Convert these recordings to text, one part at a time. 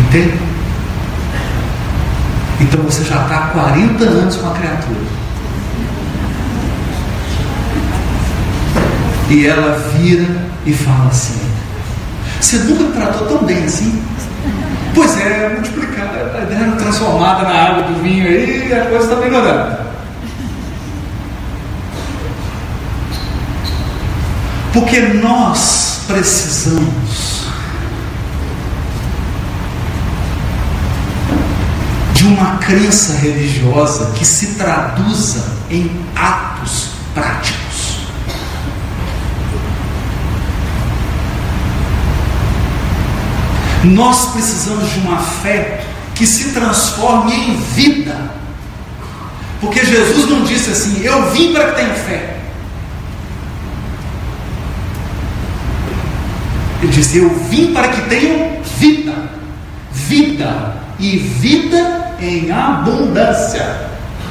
Entende? Então você já está há 40 anos com a criatura. E ela vira e fala assim: você nunca me tratou tão bem assim? Pois é, multiplicar, era transformada na água do vinho aí, e a coisa está melhorando. Porque nós precisamos de uma crença religiosa que se traduza em atos práticos. Nós precisamos de uma fé que se transforme em vida. Porque Jesus não disse assim: eu vim para que tenham fé. Ele disse: eu vim para que tenham vida. Vida. E vida em abundância.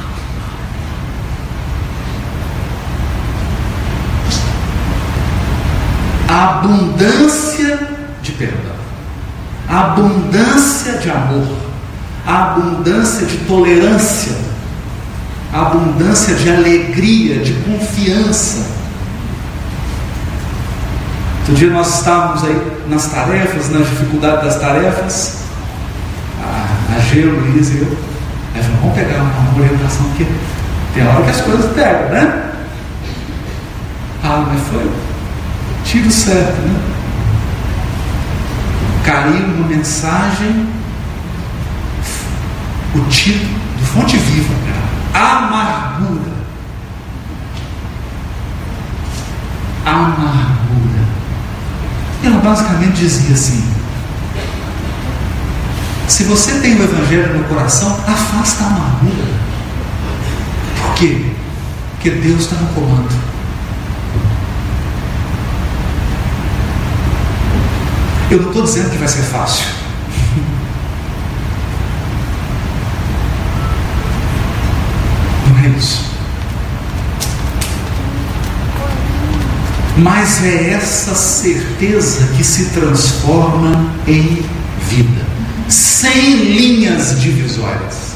Abundância de perdão, abundância de amor, abundância de tolerância, abundância de alegria, de confiança. Outro dia nós estávamos aí nas tarefas, nas dificuldades das tarefas, a Gelo, Luiz e eu. Aí falamos: vamos pegar uma orientação, porque tem hora que as coisas pegam, né? Mas foi tiro certo, né? Caiu uma mensagem, o título do Fonte Viva, amargura. Amargura. E ela basicamente dizia assim: se você tem o Evangelho no coração, afasta a amargura. Por quê? Porque Deus está no comando. Eu não estou dizendo que vai ser fácil. Não é isso. Mas é essa certeza que se transforma em vida, sem linhas divisórias,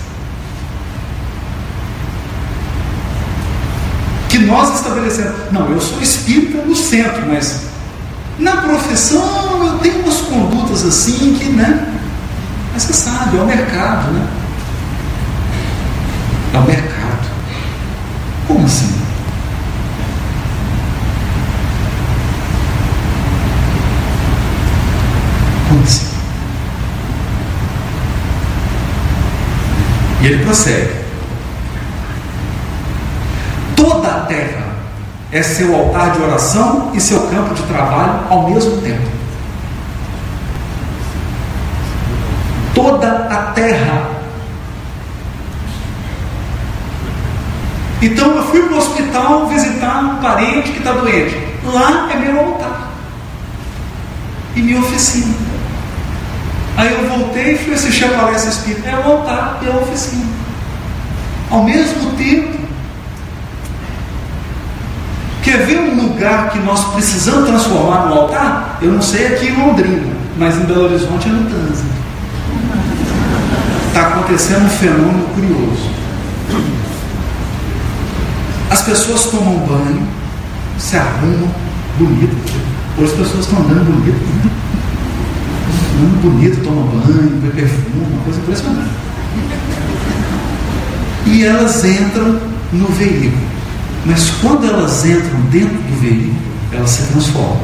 que nós estabelecemos. Não, eu sou espírita no centro, mas na profissão eu tenho umas condutas assim que, né? Mas você sabe, é o mercado, né? É o mercado. Como assim? Como assim? E ele prossegue: toda a terra é seu altar de oração e seu campo de trabalho ao mesmo tempo. Toda a terra. Então eu fui para o hospital visitar um parente que está doente. Lá é meu altar e minha oficina. Aí eu voltei e fui assistir a palestra espírita. É o altar e a oficina ao mesmo tempo. Quer ver um lugar que nós precisamos transformar no altar? Eu não sei aqui em Londrina, mas em Belo Horizonte é no trânsito. Está acontecendo um fenômeno curioso. As pessoas tomam banho, se arrumam bonito. Hoje as pessoas estão andando bonito, andando bonito, tomam banho, põe perfume, uma coisa impressionante. E elas entram no veículo. Mas quando elas entram dentro do veículo, elas se transformam.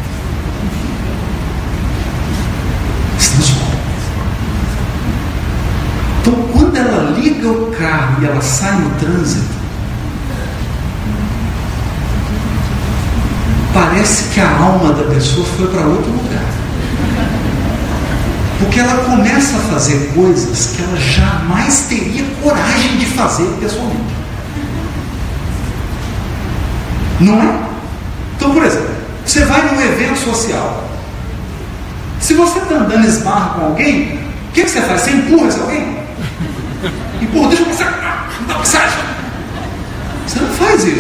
Se transformam. Então, quando ela liga o carro e ela sai no trânsito, parece que a alma da pessoa foi para outro lugar. Porque ela começa a fazer coisas que ela jamais teria coragem de fazer pessoalmente. Não é? Então, por exemplo, você vai num evento social. Se você está andando esbarra com alguém, o que você faz? Você empurra esse alguém? Empurra, deixa eu passar. Não dá passagem. Você não faz isso.